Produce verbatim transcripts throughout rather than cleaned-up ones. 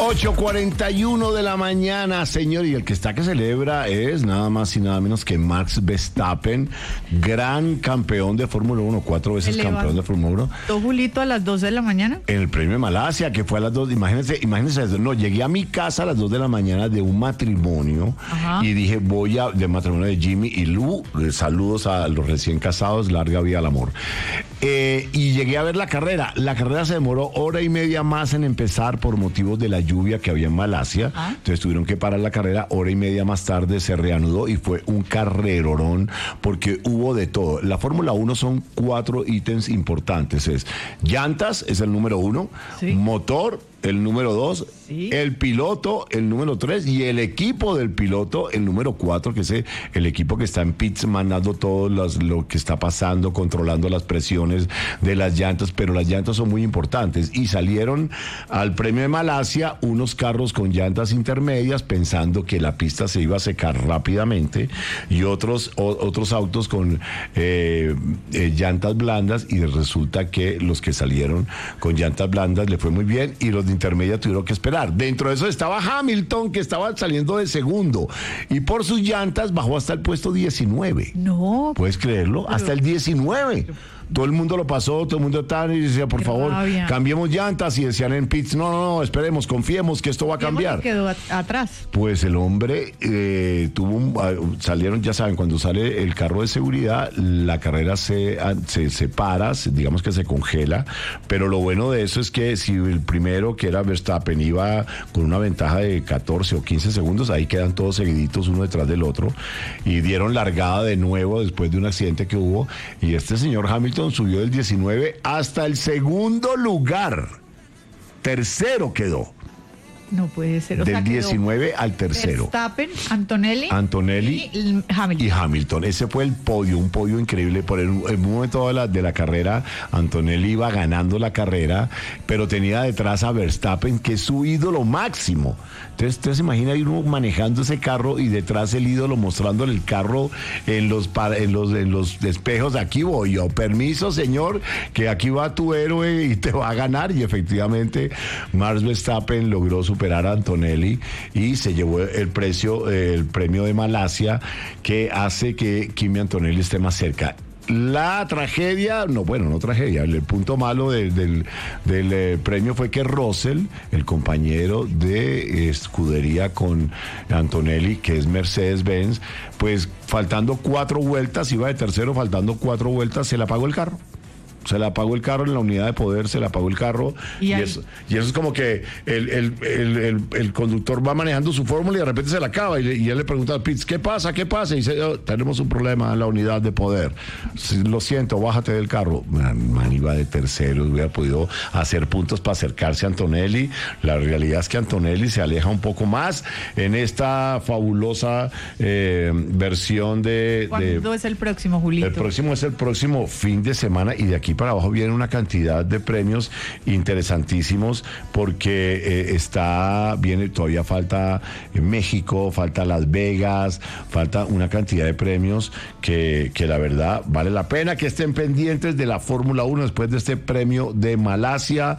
ocho cuarenta y uno de la mañana, señor, y el que está que celebra es nada más y nada menos que Max Verstappen, gran campeón de Fórmula uno, cuatro veces campeón de Fórmula uno. ¿Todo Julito a las doce de la mañana? En el premio de Malasia, que fue a las dos, imagínense, imagínense eso, no, llegué a mi casa a las dos de la mañana de un matrimonio. Ajá. Y dije, voy a, de matrimonio de Jimmy y Lu, saludos a los recién casados, larga vida al amor. Eh, y llegué a ver la carrera, la carrera se demoró hora y media más en empezar por motivos de la lluvia que había en Malasia. ¿Ah? Entonces tuvieron que parar la carrera, hora y media más tarde se reanudó y fue un carrerorón porque hubo de todo. La Fórmula uno son cuatro ítems importantes, es llantas, es el número uno, ¿sí? Motor, el número dos, ¿sí? El piloto, el número tres, y el equipo del piloto, el número cuatro, que es el equipo que está en pits mandando todo los, lo que está pasando, controlando las presiones de las llantas, pero las llantas son muy importantes. Y salieron al premio de Malasia unos carros con llantas intermedias pensando que la pista se iba a secar rápidamente y otros, o, otros autos con eh, eh, llantas blandas, y resulta que los que salieron con llantas blandas le fue muy bien y los de intermedia tuvieron que esperar. Dentro de eso estaba Hamilton, que estaba saliendo de segundo y por sus llantas bajó hasta el puesto diecinueve. No. ¿Puedes creerlo? Pero, hasta el diecinueve. Todo el mundo lo pasó, todo el mundo estaba y decía, por favor, rabia. Cambiemos llantas, y decían en pits, no, no, no, esperemos, confiemos que esto va a cambiar. Quedó a- atrás. Pues el hombre eh, tuvo un, uh, salieron, ya saben, cuando sale el carro de seguridad, la carrera se, uh, se separa, se, digamos que se congela, pero lo bueno de eso es que si el primero, que era Verstappen, iba con una ventaja de catorce o quince segundos, ahí quedan todos seguiditos uno detrás del otro, y dieron largada de nuevo después de un accidente que hubo, y este señor Hamilton subió del diecinueve hasta el segundo lugar. Tercero quedó. No puede ser. O Del sea, diecinueve al tercero. Verstappen, Antonelli, Antonelli y Hamilton. y Hamilton. Ese fue el podio, un podio increíble. Por el, el momento de la, de la carrera, Antonelli iba ganando la carrera, pero tenía detrás a Verstappen, que es su ídolo máximo. Entonces, usted se imagina ir uno manejando ese carro y detrás el ídolo mostrándole el carro en los, en los, en los espejos. Aquí voy yo, permiso señor, que aquí va tu héroe y te va a ganar. Y efectivamente, Max Verstappen logró superar a Antonelli y se llevó el precio, el premio de Malasia, que hace que Kimi Antonelli esté más cerca. La tragedia, no, bueno, no tragedia, el punto malo de, del, del eh, premio fue que Russell, el compañero de escudería con Antonelli, que es Mercedes-Benz, pues faltando cuatro vueltas, iba de tercero, faltando cuatro vueltas, se le apagó el carro. Se le apagó el carro en la unidad de poder, se le apagó el carro. Y, y, eso, y eso es como que el, el, el, el, el conductor va manejando su fórmula y de repente se le acaba. Y, y él le pregunta al Pitts, ¿qué pasa? ¿Qué pasa? Y dice, oh, tenemos un problema en la unidad de poder. Lo siento, bájate del carro. Man, man iba de tercero, hubiera podido hacer puntos para acercarse a Antonelli. La realidad es que Antonelli se aleja un poco más en esta fabulosa eh, versión de... ¿Cuándo de, es el próximo, Julito? El próximo es el próximo fin de semana, y de aquí para abajo viene una cantidad de premios interesantísimos, porque eh, está, viene, todavía falta México, falta Las Vegas, falta una cantidad de premios que, que la verdad vale la pena que estén pendientes de la Fórmula uno después de este premio de Malasia.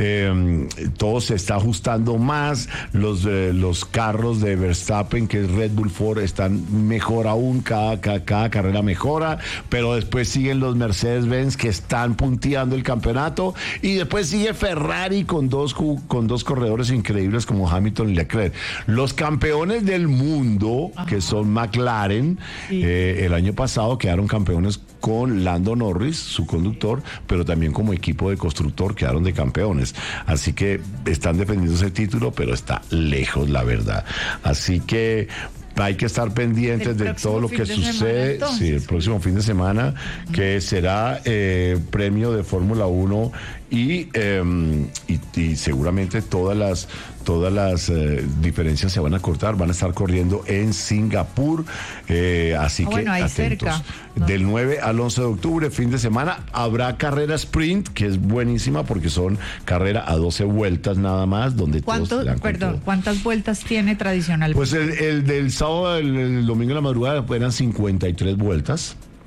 Eh, todo se está ajustando más, los, eh, los carros de Verstappen, que es Red Bull Ford, están mejor aún, cada, cada, cada carrera mejora, pero después siguen los Mercedes-Benz, que están punteando el campeonato, y después sigue Ferrari con dos, con dos corredores increíbles como Hamilton y Leclerc. Los campeones del mundo, ajá, que son McLaren, sí, eh, el año pasado quedaron campeones con Lando Norris, su conductor, pero también como equipo de constructor quedaron de campeones. Así que están defendiendo ese título, pero está lejos, la verdad. Así que hay que estar pendientes de todo lo que sucede, semana, sí, el próximo fin de semana, que será eh, premio de Fórmula uno, y, eh, y, y seguramente todas las todas las eh, diferencias se van a cortar, van a estar corriendo en Singapur, eh, así ah, que bueno, ahí atentos. Cerca, ¿no? Del nueve al once de octubre, fin de semana, habrá carrera sprint, que es buenísima porque son carrera a doce vueltas nada más, donde todos ¿Cuánto, perdón, ¿cuántas vueltas tiene tradicionalmente? Pues el, el del sábado, el, el domingo de la madrugada eran cincuenta y tres vueltas.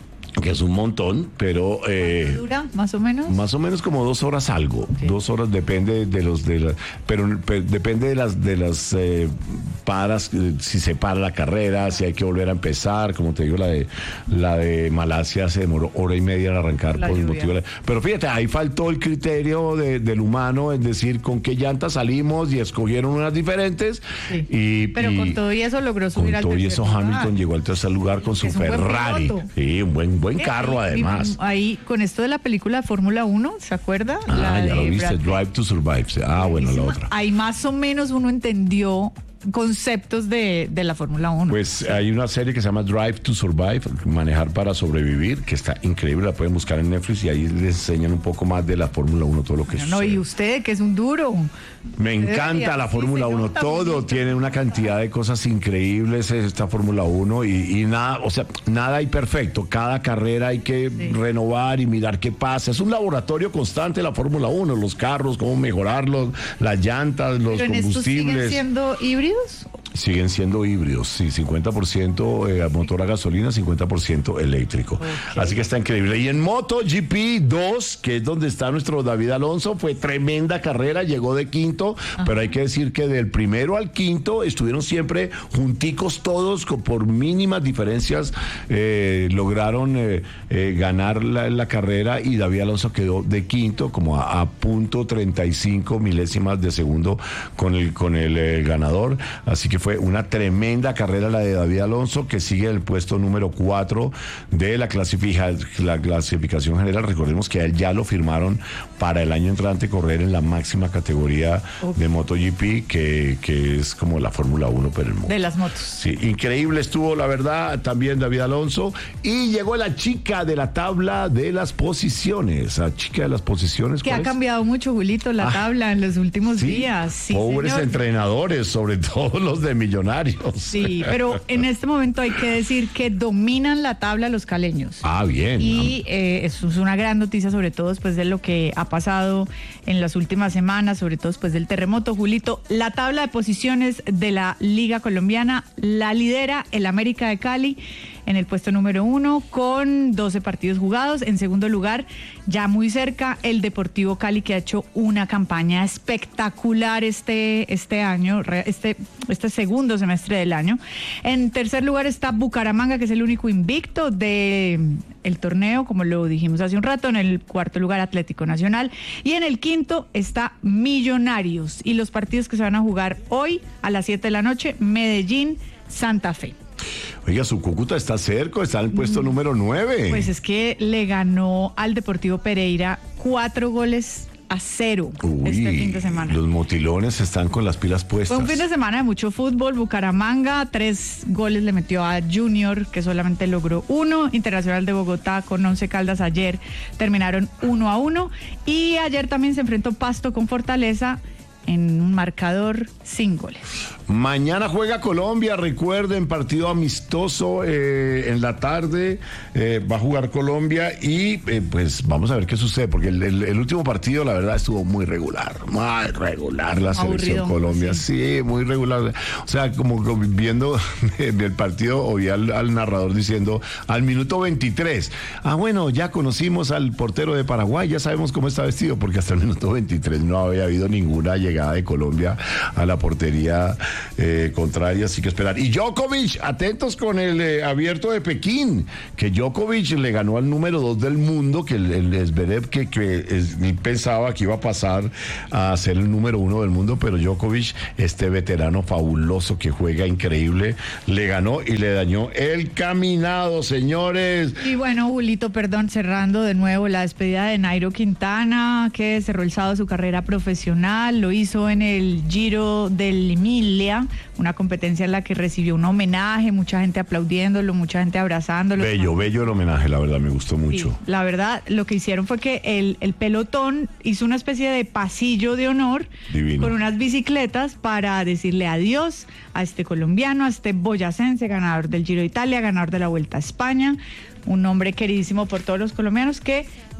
que es un montón, pero eh, ¿Dura más o menos? más o menos como dos horas algo, Okay. dos horas depende de los de la, pero, pero depende de las de las eh, paras, eh, si se para la carrera, si hay que volver a empezar, como te digo, la de la de Malasia se demoró hora y media en arrancar La por el lluvia. motivo de la- pero fíjate, ahí faltó el criterio de- del humano, es decir, con qué llantas salimos y escogieron unas diferentes Sí. y Pero y- con todo y eso logró con subir al todo y tercer eso lugar. Hamilton llegó al tercer lugar con su Es un buen Ferrari. piloto. Sí, un buen buen Eh, carro y- además. y Ahí, con esto de la película de Fórmula uno, ¿se acuerda? Ah, La ya lo de viste, Brad Pitt. Drive to Survive. Ah, bueno, la otra. Ahí más o menos uno entendió conceptos de, de la Fórmula uno. Pues hay una serie que se llama Drive to Survive, Manejar para Sobrevivir, que está increíble, la pueden buscar en Netflix y ahí les enseñan un poco más de la Fórmula uno, todo lo que no, sucede. y usted, que es un duro. Me encanta Debería, la sí, Fórmula se uno, nota todo bonito. tiene una cantidad de cosas increíbles esta Fórmula uno y, y nada, o sea, nada hay perfecto, cada carrera hay que Sí. renovar y mirar qué pasa, es un laboratorio constante la Fórmula uno, los carros, cómo mejorarlos, las llantas, los Pero en estos siguen combustibles. siendo híbridos. Siguen siendo híbridos, sí, cincuenta por ciento eh, motor a gasolina, cincuenta por ciento eléctrico. Ok. Así que está increíble. Y en MotoGP dos, que es donde está nuestro David Alonso, fue tremenda carrera, llegó de quinto, Ajá. pero hay que decir que del primero al quinto estuvieron siempre junticos todos, con- por mínimas diferencias eh, lograron eh, eh, ganar la, la carrera y David Alonso quedó de quinto, como a, a punto treinta y cinco milésimas de segundo con el, con el eh, ganador. Así que fue una tremenda carrera la de David Alonso, que sigue el puesto número cuatro de la, clasifica, la clasificación general. Recordemos que a él ya lo firmaron para el año entrante correr en la máxima categoría Ok. de MotoGP, que, que es como la Fórmula uno, pero el mundo. De las motos. Sí, increíble estuvo, la verdad, también David Alonso. Y llegó la chica de la tabla de las posiciones. La chica de las posiciones. Que ¿cuál ha es? cambiado mucho, Julito, la Ah, tabla en los últimos Sí, días. Sí, pobres señor. entrenadores, sobre todo los de Millonarios. Sí, pero en este momento hay que decir que dominan la tabla los caleños. Ah, bien. Y eh, eso es una gran noticia, sobre todo después de lo que ha pasado en las últimas semanas, sobre todo después del terremoto. Julito, la tabla de posiciones de la Liga Colombiana la lidera el América de Cali en el puesto número uno con doce partidos jugados. En segundo lugar, ya muy cerca, el Deportivo Cali, que ha hecho una campaña espectacular este, este año, re- este, este segundo semestre del año. En tercer lugar está Bucaramanga, que es el único invicto de el torneo, como lo dijimos hace un rato. En el cuarto lugar, Atlético Nacional. Y en el quinto está Millonarios. Y los partidos que se van a jugar hoy a las siete de la noche, Medellín, Santa Fe. Oiga, su Cúcuta está cerca, está en el puesto número nueve. Pues es que le ganó al Deportivo Pereira cuatro goles a cero Uy, este fin de semana. los motilones están con las pilas puestas. Fue un fin de semana de mucho fútbol. Bucaramanga, tres goles le metió a Junior, que solamente logró uno. Internacional de Bogotá con Once Caldas ayer terminaron uno a uno. Y ayer también se enfrentó Pasto con Fortaleza en un marcador sin goles. Mañana juega Colombia, recuerden, partido amistoso eh, en la tarde, eh, va a jugar Colombia y eh, pues vamos a ver qué sucede, porque el, el- el último partido la verdad estuvo muy regular, muy regular la selección Aburrido, Colombia, sí. muy regular, o sea, como, como viendo el partido, oí al, al narrador diciendo al minuto veintitrés, ah bueno, ya conocimos al portero de Paraguay, ya sabemos cómo está vestido, porque hasta el minuto veintitrés no había habido ninguna llegada de Colombia a la portería eh, contraria, así que esperar. Y Djokovic, atentos con el eh, abierto de Pekín, que Djokovic le ganó al número dos del mundo, que el, el Zverev, que, que es- él pensaba que iba a pasar a ser el número uno del mundo, pero Djokovic, este veterano fabuloso que juega increíble, le ganó y le dañó el caminado, señores. Y bueno, Julito, perdón, cerrando de nuevo la despedida de Nairo Quintana, que cerró el sábado su carrera profesional, lo hizo en el Giro del Emilia, una competencia en la que recibió un homenaje, mucha gente aplaudiéndolo, mucha gente abrazándolo. Bello, bello el homenaje, la verdad, me gustó mucho. Sí, la verdad, lo que hicieron fue que el, el pelotón hizo una especie de pasillo de honor Divino. con unas bicicletas para decirle adiós a este colombiano, a este boyacense, ganador del Giro de Italia, ganador de la Vuelta a España, un hombre queridísimo por todos los colombianos que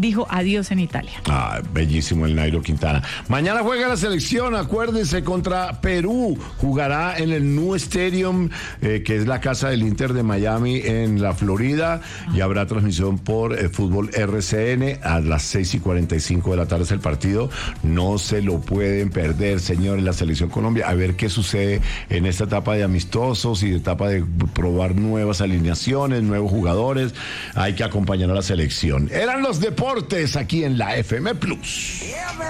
dijo adiós en Italia. Ah, bellísimo el Nairo Quintana. Mañana juega la selección, acuérdense, contra Perú. Jugará en el New Stadium, eh, que es la casa del Inter de Miami en la Florida, y habrá transmisión por eh, Fútbol R C N a las seis y cuarenta y cinco de la tarde es el partido. No se lo pueden perder, señores, la selección Colombia. A ver qué sucede en esta etapa de amistosos y de etapa de probar nuevas alineaciones, nuevos jugadores. Hay que acompañar a la selección. Eran los deportes aquí en la F M Plus.